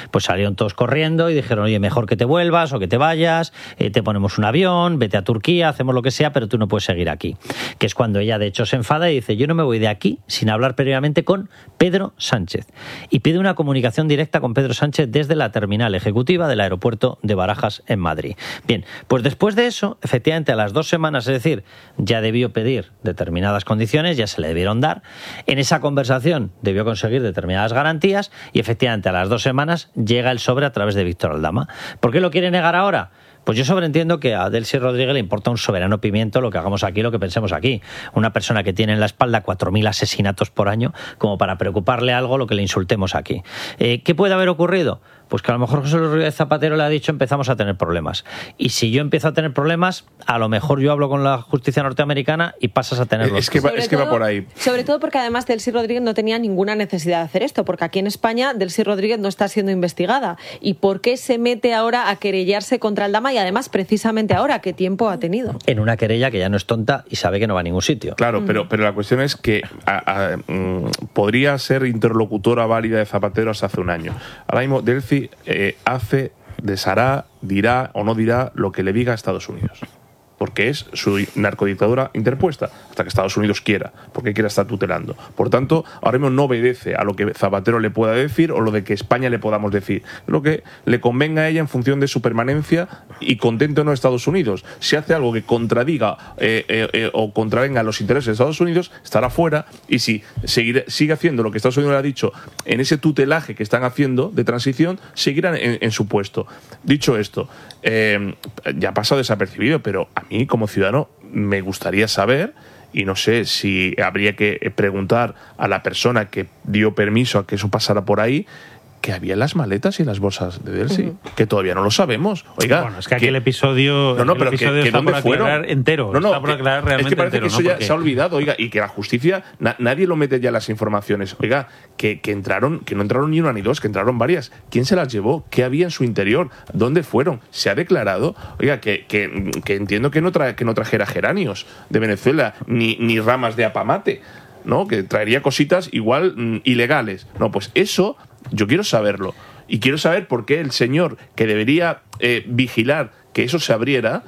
Pues salieron todos corriendo y dijeron, oye, mejor que te vuelvas o que te vayas, te ponemos un avión, vete a Turquía, hacemos lo que sea, pero tú no puedes seguir aquí. Que es cuando ella, de hecho, se enfada y dice, yo no me voy de aquí sin hablar previamente con Pedro Sánchez. Y pide una comunicación directa con Pedro Sánchez desde la terminal ejecutiva del aeropuerto de Barajas en Madrid. Bien, pues después de eso, efectivamente, a las 2 semanas, es decir, ya debió pedir determinadas condiciones, ya se le debieron dar. En esa conversación debió conseguir determinadas garantías y efectivamente a las 2 semanas llega el sobre a través de Víctor Aldama. ¿Por qué lo quiere negar ahora? Pues yo sobreentiendo que a Delcy Rodríguez le importa un soberano pimiento lo que hagamos aquí, lo que pensemos aquí. Una persona que tiene en la espalda 4.000 asesinatos por año, como para preocuparle algo lo que le insultemos aquí. ¿Qué puede haber ocurrido? Pues que a lo mejor José Luis Rodríguez Zapatero le ha dicho empezamos a tener problemas. Y si yo empiezo a tener problemas, a lo mejor yo hablo con la justicia norteamericana y pasas a tenerlos. Es que va por ahí. Sobre todo porque además Delcy Rodríguez no tenía ninguna necesidad de hacer esto, porque aquí en España Delcy Rodríguez no está siendo investigada. ¿Y por qué se mete ahora a querellarse contra Aldama? Y además, precisamente ahora, ¿qué tiempo ha tenido? En una querella que ya no es tonta y sabe que no va a ningún sitio. Claro, pero la cuestión es que podría ser interlocutora válida de Zapatero hasta hace un año. Ahora mismo Delcy deshará, dirá o no dirá lo que le diga a Estados Unidos. Porque es su narcodictadura interpuesta, hasta que Estados Unidos quiera, porque quiera estar tutelando. Por tanto, ahora mismo no obedece a lo que Zapatero le pueda decir o lo de que España le podamos decir. Lo que le convenga a ella en función de su permanencia y contento o no Estados Unidos. Si hace algo que contradiga o contravenga los intereses de Estados Unidos, estará fuera, y si sigue haciendo lo que Estados Unidos le ha dicho en ese tutelaje que están haciendo de transición, seguirán en su puesto. Dicho esto, ya ha pasado desapercibido, pero a mí como ciudadano me gustaría saber, y no sé si habría que preguntar a la persona que dio permiso a que eso pasara por ahí, que había en las maletas y en las bolsas de Delcy, que todavía no lo sabemos. Oiga, bueno, es que aquel episodio, pero episodio que está ¿dónde por fueron? aclarar entero. Está por aclarar realmente es que parece entero, que eso ya porque se ha olvidado, oiga, y que la justicia, nadie lo mete ya en las informaciones. Oiga, que no entraron ni una ni dos, que entraron varias. ¿Quién se las llevó? ¿Qué había en su interior? ¿Dónde fueron? ¿Se ha declarado? Oiga, que entiendo que no trajera geranios de Venezuela, ni ramas de apamate, ¿no? Que traería cositas igual ilegales. No, pues eso yo quiero saberlo. Y quiero saber por qué el señor que debería vigilar que eso se abriera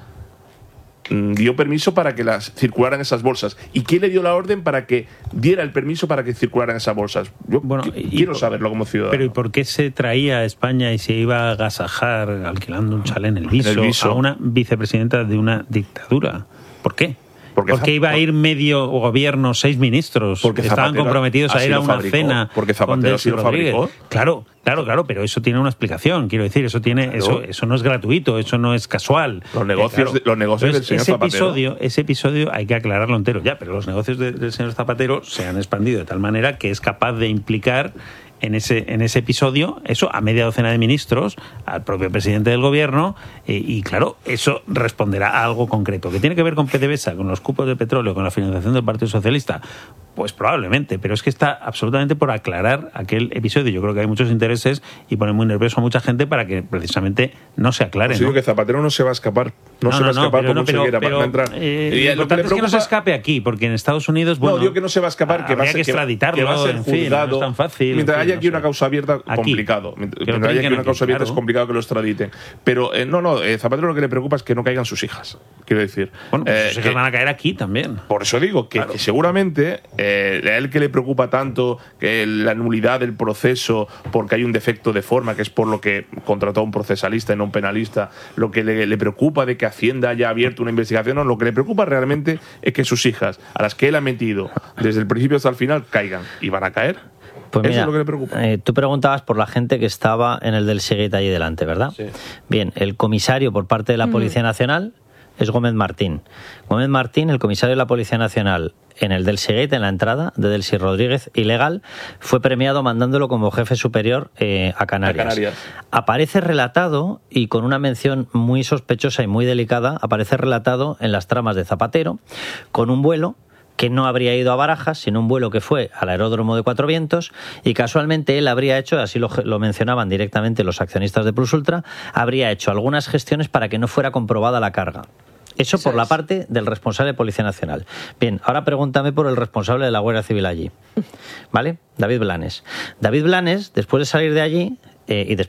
dio permiso para que las circularan esas bolsas. ¿Y quién le dio la orden para que diera el permiso para que circularan esas bolsas? Yo quiero saberlo como ciudadano. Pero ¿y por qué se traía a España y se iba a agasajar alquilando un chalet en el Viso a una vicepresidenta de una dictadura? ¿Por qué? Porque iba a ir medio gobierno, 6 ministros, porque estaban comprometidos a ir a una cena. Porque Zapatero sí lo fabricó. Claro, pero eso tiene una explicación. Quiero decir, eso tiene, claro. Eso no es gratuito, eso no es casual. Los negocios del señor Zapatero. Ese episodio hay que aclararlo entero ya, pero los negocios del señor Zapatero se han expandido de tal manera que es capaz de implicar en ese episodio, eso a media docena de ministros, al propio presidente del gobierno, y claro, eso responderá a algo concreto. ¿Que tiene que ver con PDVSA, con los cupos de petróleo, con la financiación del Partido Socialista? Pues probablemente, pero es que está absolutamente por aclarar aquel episodio. Yo creo que hay muchos intereses y pone muy nervioso a mucha gente para que precisamente no se aclare. Pues digo que Zapatero no se va a escapar. No se va a escapar como se quiera para entrar. Lo importante es que no se escape aquí, porque en Estados Unidos, bueno, no, digo que no se va a escapar, que va a extraditarlo, que va a ser juzgado. No es tan fácil. Mientras haya aquí una causa abierta, complicado. Mientras haya aquí una causa abierta, es complicado que lo extraditen. Pero Zapatero lo que le preocupa es que no caigan sus hijas. Quiero decir. Bueno, pues sus hijas van a caer aquí también. Por eso digo que seguramente a él que le preocupa tanto que la nulidad del proceso porque hay un defecto de forma, que es por lo que contrató a un procesalista y no un penalista, lo que le preocupa de que Hacienda haya abierto una investigación, no, lo que le preocupa realmente es que sus hijas, a las que él ha metido desde el principio hasta el final, caigan. ¿Y van a caer? Pues eso mira, es lo que le preocupa. Tú preguntabas por la gente que estaba en el del Seguet allí delante, ¿verdad? Sí. Bien, el comisario por parte de la Policía Nacional es Gómez Martín. Gómez Martín, el comisario de la Policía Nacional, en el del Seguet, en la entrada de Delcy Rodríguez, ilegal, fue premiado mandándolo como jefe superior a Canarias. Aparece relatado, y con una mención muy sospechosa y muy delicada, aparece relatado en las tramas de Zapatero, con un vuelo que no habría ido a Barajas, sino un vuelo que fue al aeródromo de Cuatro Vientos, y casualmente él habría hecho, así lo mencionaban directamente los accionistas de Plus Ultra, habría hecho algunas gestiones para que no fuera comprobada la carga. Eso por la parte del responsable de Policía Nacional. Bien, ahora pregúntame por el responsable de la Guardia Civil allí, ¿vale? David Blanes. David Blanes, después de salir de allí, y